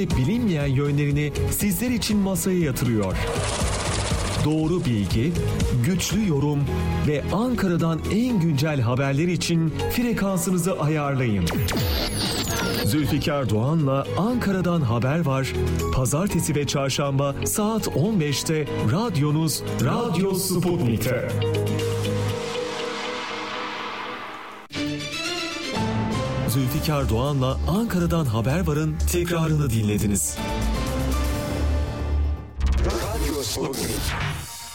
bilinmeyen yönlerini sizler için masaya yatırıyor. Doğru bilgi, güçlü yorum ve Ankara'dan en güncel haberler için frekansınızı ayarlayın. Zülfikar Doğan'la Ankara'dan haber var. Pazartesi ve çarşamba saat 15'te radyonuz Radyo Sputnik'te. Zülfikar Doğan'la Ankara'dan haber varın tekrarını dinlediniz. Radyo Sputnik.